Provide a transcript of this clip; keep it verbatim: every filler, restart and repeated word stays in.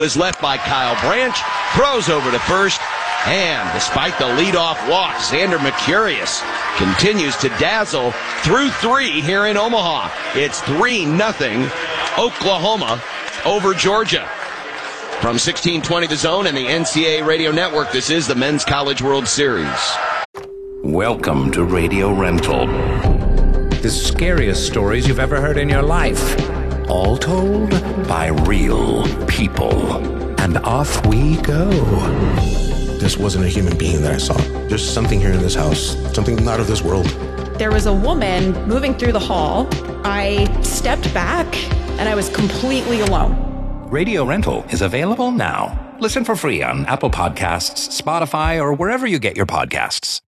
is left by Kyle Branch, throws over to first, and despite the leadoff walk, Xander Mercurius continues to dazzle through three here in Omaha. It's three nothing Oklahoma over Georgia. From sixteen twenty The Zone and the N C A A Radio Network, this is the Men's College World Series. Welcome to Radio Rental. The scariest stories you've ever heard in your life. All told by real people. And off we go. This wasn't a human being that I saw. There's something here in this house, something not of this world. There was a woman moving through the hall. I stepped back, and I was completely alone. Radio Rental is available now. Listen for free on Apple Podcasts, Spotify, or wherever you get your podcasts.